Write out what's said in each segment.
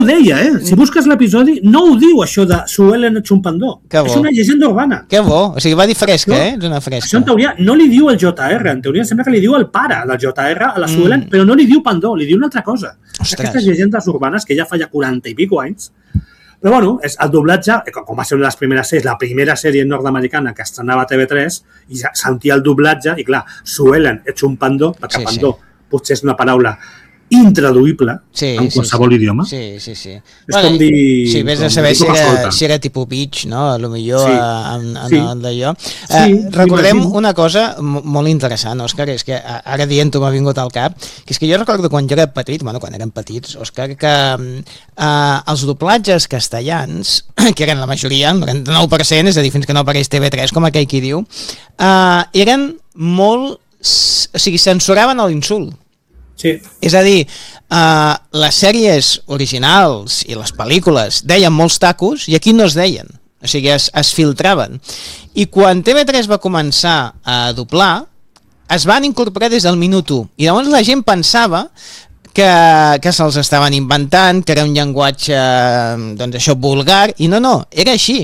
deia, si busques l'episodi no ho diu això de Sue Ellen Chumpandó, és una llegenda urbana. Que bo, o sigui va dir fresca, és una fresca. Això en teoria no li diu el JR, en teoria sembla que li diu el pare del JR a la Sue Ellen, però no li diu Pandó, li diu una altra cosa. Aquestes llegendes urbanes que ja fa 40 i pico anys. Però bueno, el doblatge, com va ser una de les primeres sèries, la primera sèrie nord-americana que estrenava a TV3, i sentia el doblatge, i clar, Sue Ellen Chumpandó, perquè Pandó potser és una paraula intraduïble en qualsevol idioma. És com dir... Sí, vés a saber si era tipus bitch, no? A lo millor d'allò. Recordem una cosa molt interessant, Òscar, és que ara dient-ho m'ha vingut al cap, que és que jo recordo quan jo era petit, quan érem petits, Òscar, que els doblatges castellans, que eren la majoria, el 99%, és a dir, fins que no apareix TV3, com aquell qui diu, eren molt... O sigui, censuraven l'insult. Sí. És a dir, les sèries originals i les pel·lícules deien molts tacos i aquí no es deien, o sigui, es filtraven. I quan TV3 va començar a doblar, es van incorporar des del minut 1 i llavors la gent pensava que se'ls estaven inventant, que era un llenguatge, doncs això, vulgar, i no, era així.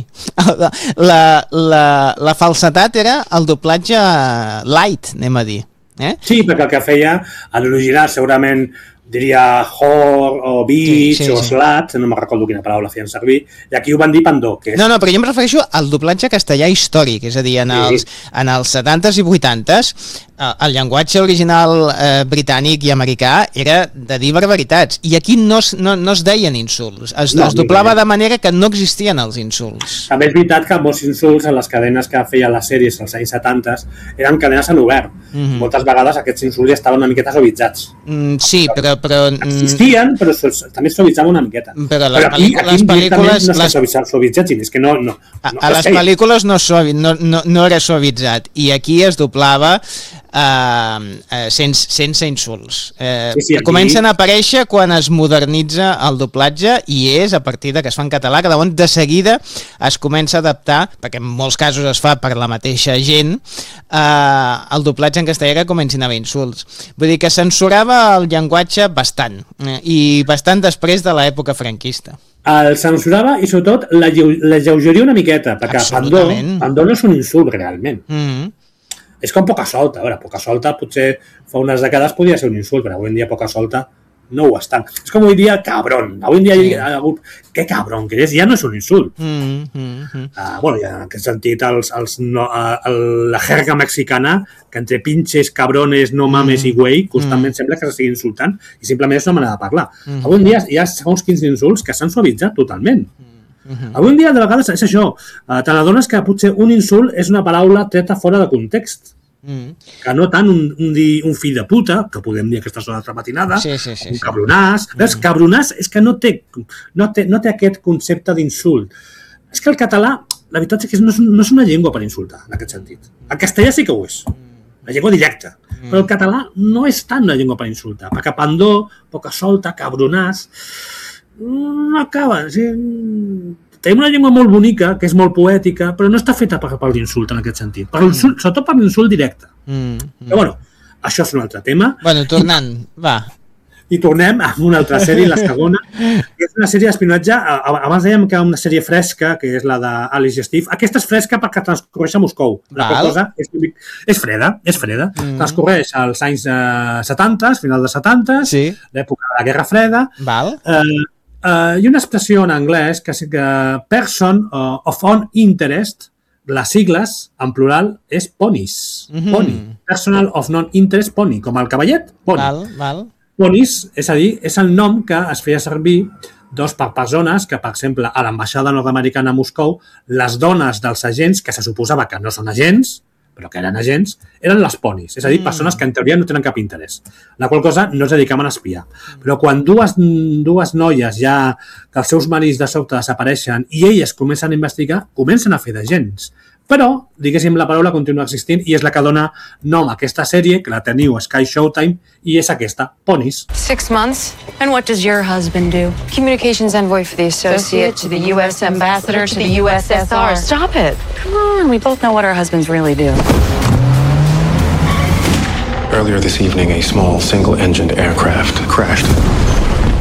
La falsetat era el doblatge light, anem a dir. Sí, perquè el que feia a l'original segurament diria whore o bitch o slut, no me'n recordo quina paraula feien servir, i aquí ho van dir Pandó. No, però jo em refereixo al doblatge castellà històric, és a dir, en els 70s i 80s, el llenguatge original britànic i americà era de dir barbaritats, i aquí no es deien insults, es doblava de manera que no existien els insults. També és veritat que molts insults en les cadenes que feien les sèries als anys 70s eren cadenes en obert. Moltes vegades aquests insults ja estaven una miqueta suavitzats. Sí, però... Existien, però també suavitzaven una miqueta. Però les pel·lícules... No està suavitzat, és que no... A les pel·lícules no era suavitzat, i aquí es doblava sense insults. Comencen a aparèixer quan es modernitza el doblatge, i és a partir que es fa en català que llavors de seguida es comença a adaptar, perquè en molts casos es fa per la mateixa gent, el doblatge en castellà que comencin a haver insults. Vull dir que censurava el llenguatge bastant, i bastant després de l'època franquista. El censurava i sobretot la lleugeria una miqueta, perquè Pandó no és un insult realment. És com poca solta. A veure, poca solta potser fa unes dècades podia ser un insult, però avui en dia poca solta no ho estan. És com avui dia cabron. Avui en dia que cabron que és, ja no és un insult. Bueno, ja en aquest sentit la jerga mexicana, que entre pinches, cabrones, no mames i güey, constantment sembla que s'estigui insultant i simplement és una manera de parlar. Avui en dia hi ha segons quins insults que s'han suavitzat totalment. Avui en dia, de vegades, és això. Te n'adones que potser un insult és una paraula treta fora de context. Que no tant un fill de puta, que podem dir a aquestes hores de matinada, un cabronàs. Cabronàs és que no té aquest concepte d'insult. És que el català, la veritat és que no és una llengua per insultar, en aquest sentit. El castellà sí que ho és, la llengua directa. Però el català no és tant una llengua per insultar, perquè Pandó, poca solta, cabronàs... no acaba. Tenim una llengua molt bonica, que és molt poètica, però no està feta per l'insult en aquest sentit. Sobretot per l'insult directe. Però bueno, això és un altre tema. Bueno, tornant, va. I tornem a una altra sèrie, la segona, que és una sèrie d'espionatge. Abans dèiem que era una sèrie fresca, que és la d'Alice i Steve. Aquesta és fresca perquè transcorreix a Moscou. La cosa és freda. Transcorreix als anys 70, final dels 70, l'època de la Guerra Freda. Hi ha una expressió en anglès que és person of own interest, les sigles, en plural, és ponies. Pony. Personal of non-interest pony, com el cavallet, pony. Ponies, és a dir, és el nom que es feia servir per persones que, per exemple, a l'ambaixada nord-americana a Moscou, les dones dels agents, que se suposava que no són agents, però que eren agents, eren les ponis, és a dir, persones que en teoria no tenen cap interès, la qual cosa no es dedicaven a espiar. Però quan dues noies ja que els seus marits de sobte desapareixen i elles comencen a investigar, comencen a fer d'agents. Però, diguéssim, la paraula continua existint i és la que dona nom a aquesta sèrie, que la teniu a Sky Showtime, i és aquesta, Ponies. 6 months? And what does your husband do? Communications envoy for the Associate, to the U.S. Ambassador, to the USSR. Stop it. Come on, we both know what our husbands really do. Earlier this evening, a small single-engined aircraft crashed.